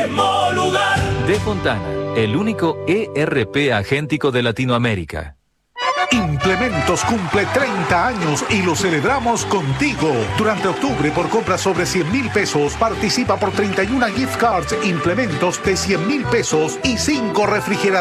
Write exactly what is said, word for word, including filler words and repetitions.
mismo lugar. De Fontana, el único E R P agéntico de Latinoamérica. Implementos cumple treinta años y lo celebramos contigo. Durante octubre, por compras sobre cien mil pesos, participa por treinta y una gift cards Implementos de cien mil pesos y cinco refrigeradores